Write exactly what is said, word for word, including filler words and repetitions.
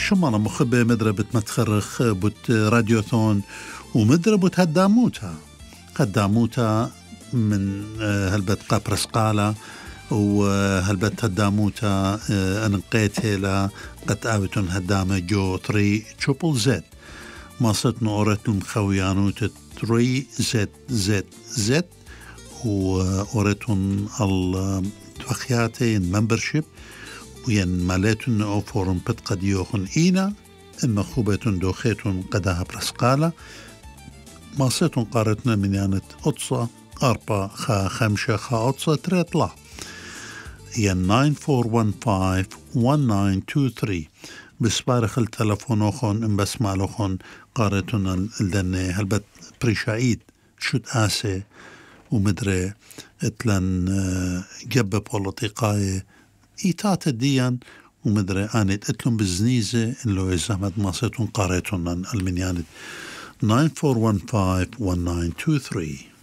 شمانا مخبة مدربة متخرخ بوت راديوثون ومدربة هداموتا هداموتا من هلبت قابرس قالة وهلبت هداموتا أنقيتها لا قد آبتون هدامة جو ثري تريبل زد ما صدنا أورت المخويانوت ثري زد زد زد وأورتون التوخياتي الممبرشيب وين مالتون أو فورم بد قد يوخن إينا إما خوبتون دوخيتون قدها برسقالة ما صدنا قارتنا من يانت أطصة أربعة خا خمسة خا أطصة تريطلع ين ناين فور ون فايف ون ناين تو ثري بسبارخ التلفون أخون إن بس مالوخون قارتون الدني هلبت بريشايد شد آسي ومدري اتلن جب بوليتيقاي إيتات الديان ومدري آنت اتلن بزنيزة إن لو إزامت ماسيتون قارتون المنيانت ناين فور ون فايف ون ناين تو ثري